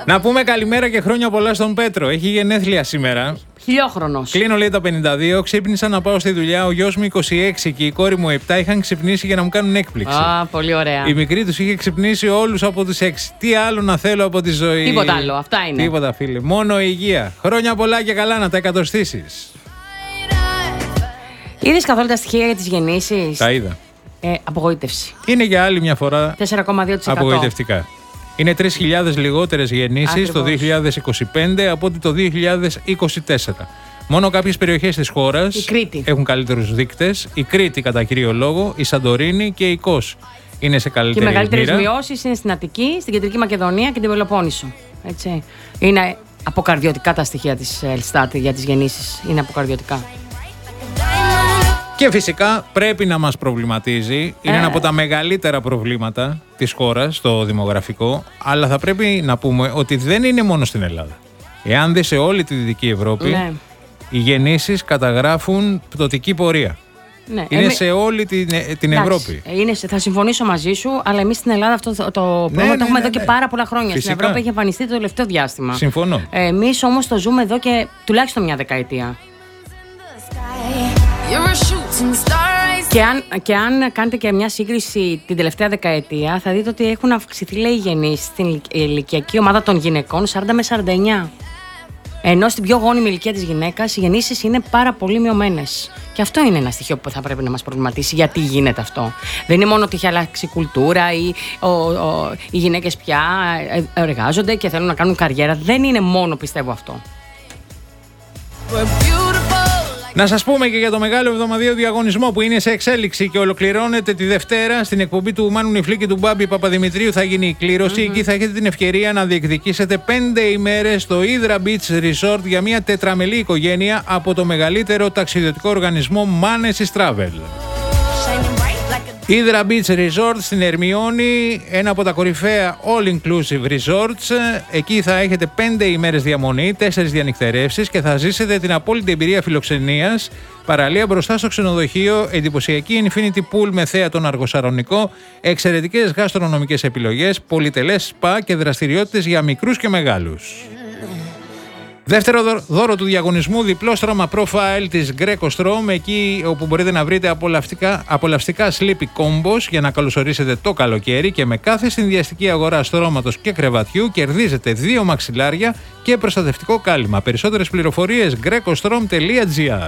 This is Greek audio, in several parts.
Να πούμε καλημέρα και χρόνια πολλά στον Πέτρο. Έχει γενέθλια σήμερα. Χιλιόχρονος. Κλείνω, λέει, τα 52. Ξύπνησα να πάω στη δουλειά. Ο γιος μου 26 και η κόρη μου 7 είχαν ξυπνήσει για να μου κάνουν έκπληξη. Πολύ ωραία. Η μικρή τους είχε ξυπνήσει όλους από τους 6. Τι άλλο να θέλω από τη ζωή. Τίποτα άλλο. Αυτά είναι. Τίποτα, φίλε. Μόνο υγεία. Χρόνια πολλά και καλά να τα εκατοστήσεις. Είδες καθόλου τα στοιχεία για τις γεννήσεις? Τα είδα. Απογοήτευση. Είναι για άλλη μια φορά 4,2%. απογοητευτικά. Είναι 3.000 λιγότερες γεννήσεις το 2025 από ότι το 2024. Μόνο κάποιες περιοχές της χώρας έχουν καλύτερους δείκτες. Η Κρήτη κατά κύριο λόγο, η Σαντορίνη και η Κos είναι σε καλύτερη μοίρα. Και οι μεγαλύτερες μειώσεις είναι στην Αττική, στην Κεντρική Μακεδονία και την Πελοπόννησο. Έτσι. Είναι αποκαρδιωτικά τα στοιχεία της Ελστάτ για τις γεννήσεις. Είναι αποκαρδιωτικά. Και φυσικά πρέπει να μας προβληματίζει. Είναι ένα από τα μεγαλύτερα προβλήματα της χώρας, το δημογραφικό. Αλλά θα πρέπει να πούμε ότι δεν είναι μόνο στην Ελλάδα. Εάν δει σε όλη τη Δυτική Ευρώπη, οι γεννήσεις καταγράφουν πτωτική πορεία. Ναι. Είναι σε όλη την Ευρώπη. Θα συμφωνήσω μαζί σου, αλλά εμείς στην Ελλάδα αυτό το πρόβλημα το έχουμε εδώ και πάρα πολλά χρόνια. Φυσικά. Στην Ευρώπη έχει εμφανιστεί το τελευταίο διάστημα. Συμφωνώ. Εμείς όμως το ζούμε εδώ και τουλάχιστον μια δεκαετία. Και αν κάνετε και μια σύγκριση την τελευταία δεκαετία, θα δείτε ότι έχουν αυξηθεί, λέει, οι γεννήσεις στην ηλικιακή ομάδα των γυναικών 40 με 49. Ενώ στην πιο γόνιμη ηλικία της γυναίκας οι γεννήσεις είναι πάρα πολύ μειωμένες. Και αυτό είναι ένα στοιχείο που θα πρέπει να μας προβληματίσει. Γιατί γίνεται αυτό? Δεν είναι μόνο ότι έχει αλλάξει η κουλτούρα ή οι γυναίκες πια εργάζονται και θέλουν να κάνουν καριέρα. Δεν είναι μόνο, πιστεύω, αυτό. Να σας πούμε και για το μεγάλο εβδομαδιαίο διαγωνισμό που είναι σε εξέλιξη και ολοκληρώνεται τη Δευτέρα στην εκπομπή του Μάνου Νιφλή και του Μπάμπη Παπαδημητρίου. Θα γίνει η κλήρωση. Εκεί θα έχετε την ευκαιρία να διεκδικήσετε 5 ημέρες στο Hydra Beach Resort για μια τετραμελή οικογένεια από το μεγαλύτερο ταξιδιωτικό οργανισμό Manesis Travel. Hydra Beach Resort στην Ερμιόνη, ένα από τα κορυφαία all-inclusive resorts. Εκεί θα έχετε 5 ημέρες διαμονή, 4 διανυκτερεύσεις και θα ζήσετε την απόλυτη εμπειρία φιλοξενίας. Παραλία μπροστά στο ξενοδοχείο, εντυπωσιακή infinity pool με θέατον αργοσαρονικό, εξαιρετικές γαστρονομικές επιλογές, πολυτελές σπα και δραστηριότητες για μικρούς και μεγάλους. Δεύτερο δώρο του διαγωνισμού, διπλό στρώμα profile της Greco Strom, εκεί όπου μπορείτε να βρείτε απολαυστικά sleepy combos για να καλωσορίσετε το καλοκαίρι και με κάθε συνδυαστική αγορά στρώματος και κρεβατιού κερδίζετε 2 μαξιλάρια και προστατευτικό κάλυμα. Περισσότερες πληροφορίες grecostrom.gr.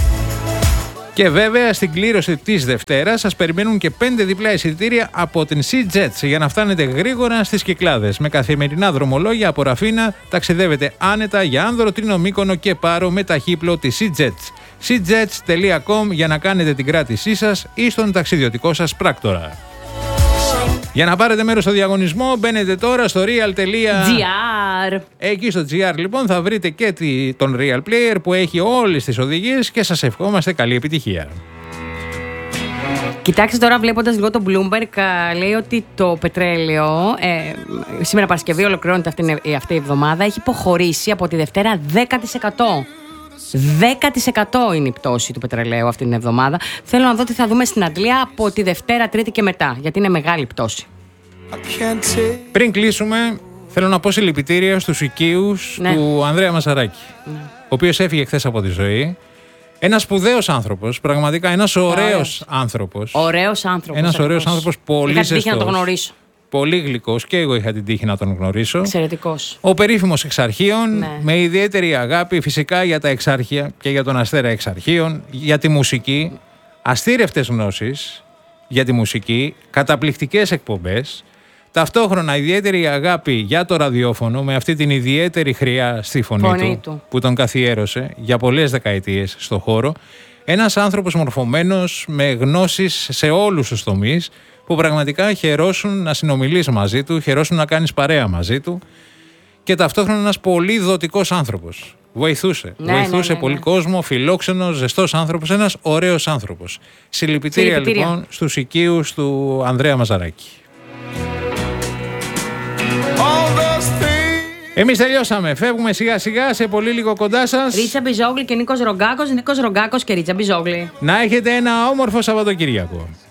Και βέβαια στην κλήρωση της Δευτέρας σας περιμένουν και 5 διπλά εισιτήρια από την Sea Jets για να φτάνετε γρήγορα στις Κυκλάδες. Με καθημερινά δρομολόγια από Ραφίνα ταξιδεύετε άνετα για Άνδρο, Τρίνο, Μύκονο και Πάρο με ταχύπλο της Sea Jets. seajets.com για να κάνετε την κράτησή σας ή στον ταξιδιωτικό σας πράκτορα. Για να πάρετε μέρος στο διαγωνισμό μπαίνετε τώρα στο real.gr. Εκεί στο GR λοιπόν θα βρείτε και τον Real Player που έχει όλες τις οδηγίες και σας ευχόμαστε καλή επιτυχία. Κοιτάξτε τώρα, βλέποντας λίγο το Bloomberg, λέει ότι το πετρέλαιο σήμερα Παρασκευή ολοκληρώνεται αυτή η εβδομάδα, έχει υποχωρήσει από τη Δευτέρα 10%. 10% είναι η πτώση του πετρελαίου αυτή την εβδομάδα. Θέλω να δω τι θα δούμε στην Αγγλία από τη Δευτέρα, Τρίτη και μετά, γιατί είναι μεγάλη πτώση. Πριν κλείσουμε, θέλω να πω συλληπιτήρια στους οικείους του Ανδρέα Μαζαράκη, ο οποίος έφυγε χθες από τη ζωή. Ένας σπουδαίος άνθρωπος, πραγματικά ένας ωραίος άνθρωπος. Ένας ωραίος άνθρωπος, πολύ ζεστός. Είχα την τύχη να τον γνωρίσω. Πολύ γλυκός και εγώ είχα την τύχη να τον γνωρίσω. Εξαιρετικός. Ο περίφημος Εξαρχείων, με ιδιαίτερη αγάπη φυσικά για τα Εξάρχεια και για τον Αστέρα Εξαρχείων, για τη μουσική, αστήρευτες γνώσεις για τη μουσική, καταπληκτικές εκπομπές, ταυτόχρονα ιδιαίτερη αγάπη για το ραδιόφωνο με αυτή την ιδιαίτερη χρειά στη φωνή του που τον καθιέρωσε για πολλές δεκαετίες στο χώρο. Ένας άνθρωπος μορφωμένος με γνώσεις σε όλους τους τομείς, που πραγματικά χαιρόσουν να συνομιλείς μαζί του, χαιρόσουν να κάνεις παρέα μαζί του και ταυτόχρονα ένας πολύ δοτικός άνθρωπος. Βοηθούσε πολύ κόσμο, φιλόξενος, ζεστός άνθρωπος, ένας ωραίος άνθρωπος. Συλληπιτήρια λοιπόν στους οικείους του Ανδρέα Μαζαράκη. Εμείς τελειώσαμε. Φεύγουμε σιγά σιγά, σε πολύ λίγο κοντά σας. Ρίτσα Μπιζόγλη και Νίκος Ρογκάκος, Νίκος Ρογκάκος και Ρίτσα Μπιζόγλη. Να έχετε ένα όμορφο Σαββατοκύριακο.